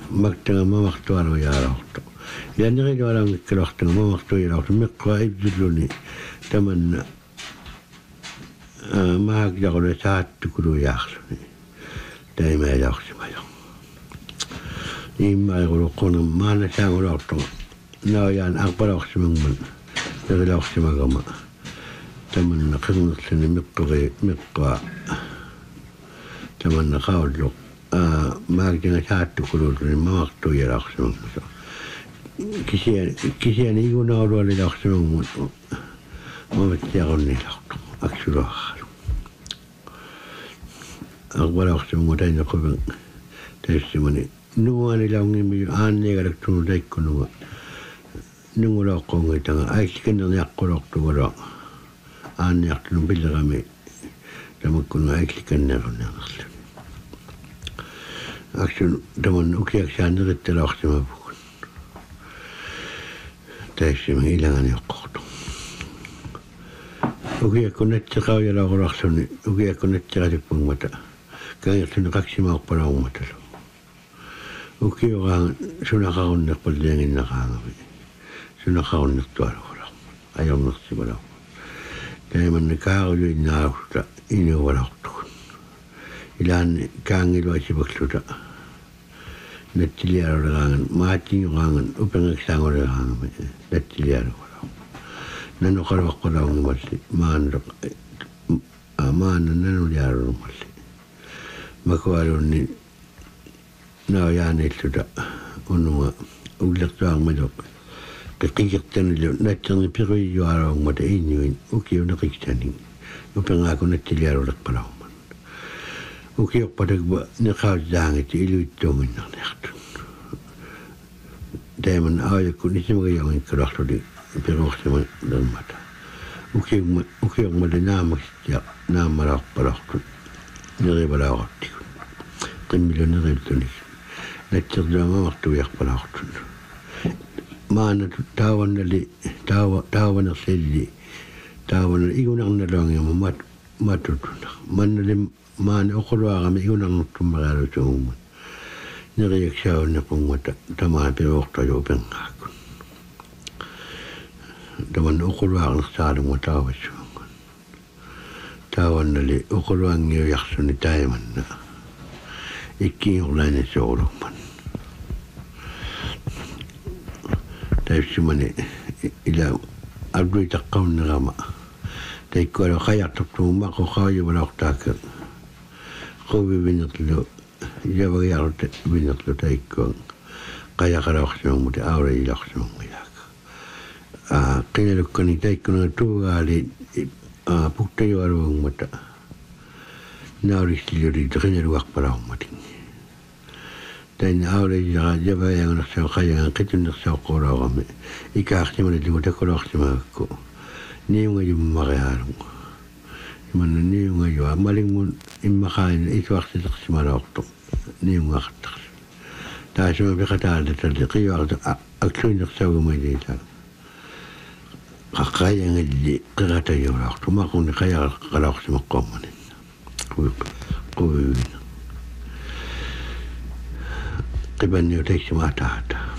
مكتنا ما مختار ويا رحت يعني غير ولا مكرهت ما مختار يا رحت مقرأ يبذلوني تمنى ما أقدر ساعات تقولوا يا أخي دائما يا أخي ما إما يقولوا قونا ما نسأل رحت لا يعني أكبر أخي من غير أخي ما قام تمنى خدمة سنة مقرأ تمنى خاول ما أقدر ساعات تقولوا ما مختار يا أخي كيسيان يقولون أولو لأخي ما بتجاهلني لأخي أكثر آخر أقبل أخي متين قبل تسمعني نواني لوني مي قالك تنو دايك نو لا قومي تنا أي كنا يقول أكتر ولا يقتلون بالغمي لما كنا أي كنا نغسل أكثر دمن أوكي أكثر نغت الأخي ما بكون تسمعني إلى أن يقول وكي كنا تقاوي لا غرقتني وكي كنا تقاوي بمتا كان يتن قاكسي ما أقبل أمتا وكي وغان سنة خاون نقبل دين نخانا سنة خاون نقطوال ولا أيام نقصي ولا دائما نكاو لي نعرفتا إني ورقتون إلى أن كان الواشي بكتوتا نتليار رغان ماتين رغان وبنك سانغ رغان نتليار nanu karo kora ngomasi maandro maana nanu yaro ngomasi makwaro ni na yani tuda onuma ulakta ngmado kikikten lo natang piri yaro ngmado inuin uki una kiktani upenga ko natiliaro lakpala man uki okpadag ba ni khawzang ti ilu tomin na nekht daiman ay ko ni simaga yang krakhto di بروحي من المتا وكي مدينة يا نام راق براق نغيب راقتي قمي نغيب توني نتقدر ما وقت ويقبل راقتي ما أنا تاون اللي تاون السيدي تاون يقول أن لوني ما تطلع من اللي ما أنا أخذ واقع يقول أن نطم غير توم نغيب شاون نقوم تمام بروحي يوبن دمن أقول واقع نختار متاوش تاون اللي أقول واقع يحسن دائما إكين غلاني سولو من تايش مني إلى أبدو يتقون نغما تايكورا خيار تبتو ماكو خاوي ولا اختاك خوبي بنطلو جابا يارو بنطلو تايكون قايا قرا أخسمون متى أوري لأخسمون قيل لك كني تايكون توغالي بوكتايو أروغ متى ناوري سيلوري دغين الوقت براهم متى تاين أوري جابا يغن نخسو خايا قيتو نخسو قوراغم إيكا أختمال اللي متكولو أختمالكو نيوغا يو مغيارو من نيوغا يو ماليمون إما خاين إيتو أختي تقسمال أختو نيوغا أختو تاشما بقتال تلقيو أكتو نخسو مجيتا قايا اللي قرأت يوراقت ما كوني قايا قرأت مقامني قوي قبل نيوتيش ما تحت